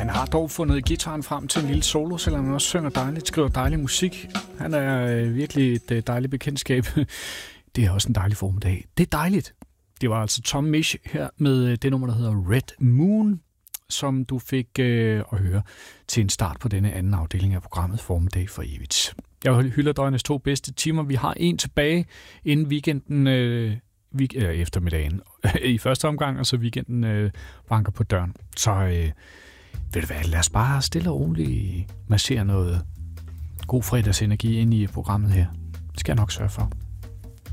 Han har dog fundet gitaren frem til en lille solo, selvom han også synger dejligt, skriver dejlig musik. Han er virkelig et dejligt bekendtskab. Det er også en dejlig formiddag. Det er dejligt. Det var altså Tom Misch her med det nummer, der hedder Red Moon, som du fik at høre til en start på denne anden afdeling af programmet Formiddag for evigt. Jeg hylder døgnets 2 bedste timer. Vi har en tilbage inden weekenden, eftermiddagen i første omgang, og så weekenden banker på døren. Så ved du hvad, lad os bare stille og roligt massere noget god fredagsenergi ind i programmet her. Det skal jeg nok sørge for.